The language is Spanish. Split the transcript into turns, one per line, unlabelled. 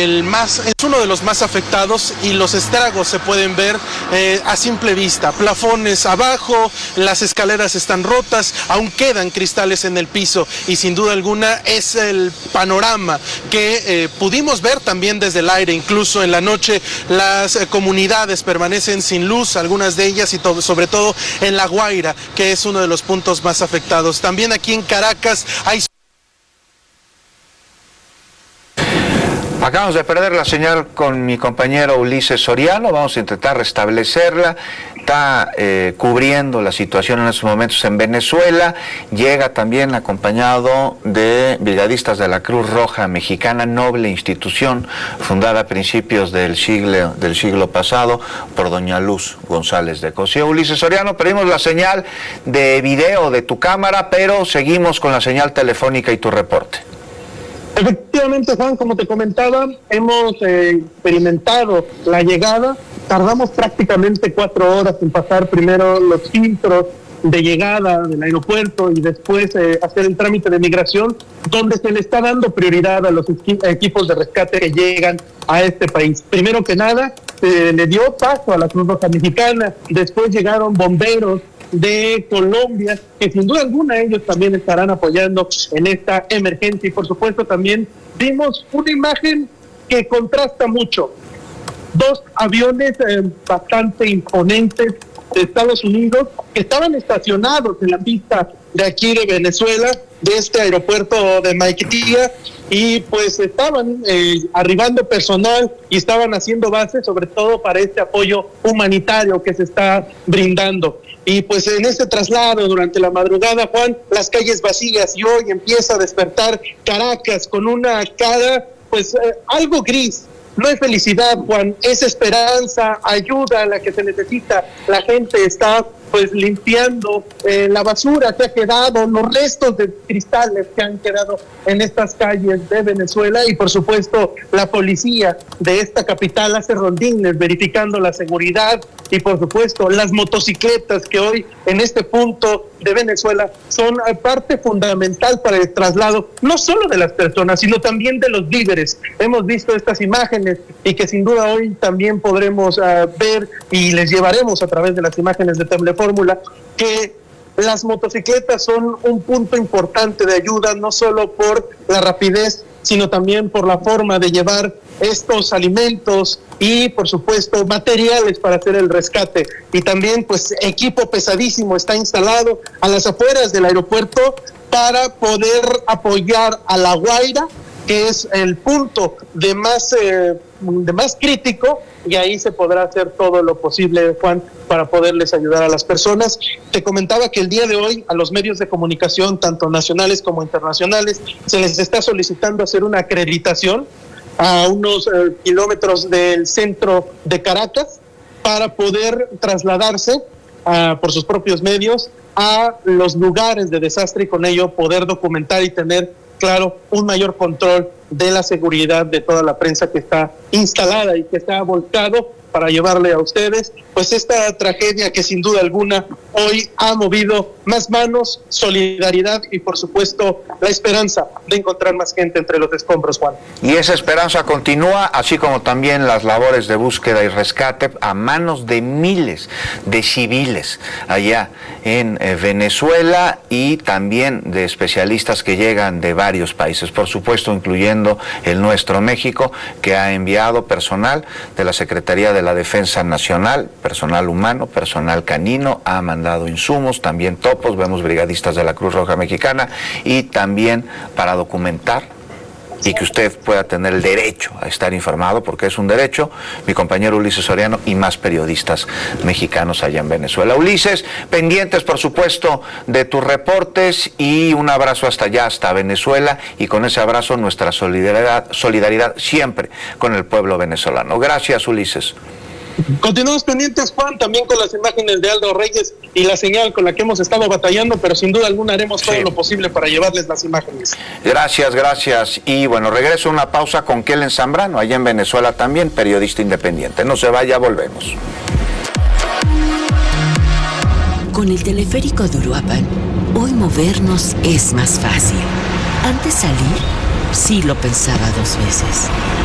es uno de los más afectados y los estragos se pueden ver a simple vista. Plafones abajo, las escaleras están rotas, aún quedan cristales en el piso y sin duda alguna es el panorama que pudimos ver también desde el aire. Incluso en la noche las comunidades permanecen sin luz, algunas de ellas, y sobre todo en La Guaira, que es uno de los puntos más afectados. También aquí en Caracas hay...
Acabamos de perder la señal con mi compañero Ulises Soriano, vamos a intentar restablecerla. Está cubriendo la situación en estos momentos en Venezuela, llega también acompañado de brigadistas de la Cruz Roja Mexicana, noble institución fundada a principios del siglo pasado por doña Luz González de Cosío. Ulises Soriano, perdimos la señal de video de tu cámara, pero seguimos con la señal telefónica y tu reporte.
Efectivamente, Juan, como te comentaba, hemos experimentado la llegada. Tardamos prácticamente 4 horas en pasar primero los filtros de llegada del aeropuerto y después hacer el trámite de migración, donde se le está dando prioridad a los equipos de rescate que llegan a este país. Primero que nada, le dio paso a la Cruz Roja Mexicana, después llegaron bomberos de Colombia, que sin duda alguna ellos también estarán apoyando en esta emergencia. Y por supuesto también vimos una imagen que contrasta mucho. 2 aviones bastante imponentes de Estados Unidos que estaban estacionados en la pista de aquí de Venezuela, de este aeropuerto de Maiquetía, y pues estaban arribando personal y estaban haciendo base sobre todo para este apoyo humanitario que se está brindando. Y pues en este traslado durante la madrugada, Juan, las calles vacías, y hoy empieza a despertar Caracas con una cara pues algo gris. No es felicidad, Juan, es esperanza, ayuda a la que se necesita. La gente está pues limpiando la basura que ha quedado, los restos de cristales que han quedado en estas calles de Venezuela, y por supuesto la policía de esta capital hace rondines verificando la seguridad, y por supuesto las motocicletas que hoy en este punto de Venezuela son parte fundamental para el traslado, no solo de las personas, sino también de los víveres. Hemos visto estas imágenes y que sin duda hoy también podremos ver y les llevaremos a través de las imágenes de Telefórmula, que las motocicletas son un punto importante de ayuda, no solo por la rapidez, sino también por la forma de llevar estos alimentos y por supuesto materiales para hacer el rescate. Y también pues equipo pesadísimo está instalado a las afueras del aeropuerto para poder apoyar a La Guaira, que es el punto de más crítico, y ahí se podrá hacer todo lo posible, Juan, para poderles ayudar a las personas. Te comentaba que el día de hoy a los medios de comunicación, tanto nacionales como internacionales, se les está solicitando hacer una acreditación a unos kilómetros del centro de Caracas para poder trasladarse por sus propios medios a los lugares de desastre y con ello poder documentar y tener, claro, un mayor control de la seguridad de toda la prensa que está instalada y que está volcado para llevarle a ustedes pues esta tragedia que sin duda alguna hoy ha movido más manos, solidaridad y por supuesto la esperanza de encontrar más gente entre los escombros, Juan.
Y esa esperanza continúa, así como también las labores de búsqueda y rescate a manos de miles de civiles allá en Venezuela, y también de especialistas que llegan de varios países, por supuesto incluyendo el nuestro, México, que ha enviado personal de la Secretaría de la Defensa Nacional, personal humano, personal canino, ha mandado insumos, también topos, vemos brigadistas de la Cruz Roja Mexicana, y también para documentar y que usted pueda tener el derecho a estar informado, porque es un derecho, mi compañero Ulises Soriano y más periodistas mexicanos allá en Venezuela. Ulises, pendientes por supuesto de tus reportes, y un abrazo hasta allá, hasta Venezuela, y con ese abrazo nuestra solidaridad siempre con el pueblo venezolano. Gracias, Ulises.
Continuamos pendientes, Juan, también con las imágenes de Aldo Reyes y la señal con la que hemos estado batallando, pero sin duda alguna haremos todo lo posible para llevarles las imágenes.
Gracias. Y bueno, regreso a una pausa con Kellen Zambrano, allá en Venezuela también, periodista independiente. No se vaya, volvemos.
Con el teleférico de Uruapan, hoy movernos es más fácil. Antes salir, sí lo pensaba 2 veces.